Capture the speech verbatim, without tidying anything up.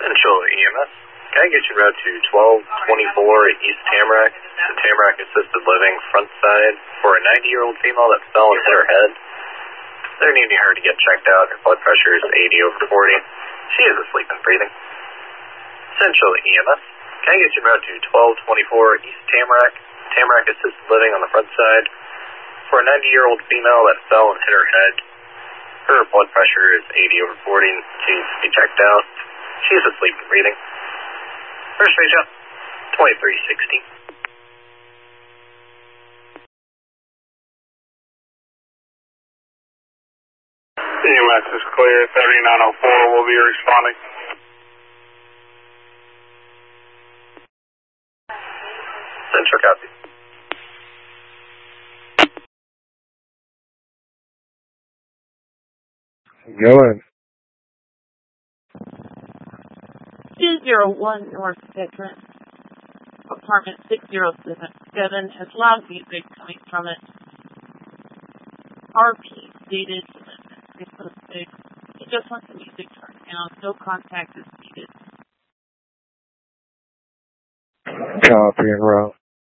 Central E M S. Can I get you route to twelve twenty-four East Tamarack, the Tamarack Assisted Living front side for a ninety-year-old female that fell and hit her head? They're needing her to get checked out. Her blood pressure is eighty over forty. She is asleep and breathing. Central E M S. Can I get you route to twelve twenty-four East Tamarack, Tamarack Assisted Living on the front side for a ninety-year-old female that fell and hit her head? Her blood pressure is eighty over forty. She needs to be checked out. She is asleep and breathing. First patient, twenty-three sixty. E M S is clear, thirty-nine oh four will be responding. Central copy. Going. two zero one North Veteran, apartment six zero seven seven, has loud music coming from it. R P stated six oh six. He just wants the music turned down. No contact is needed. Copy and route.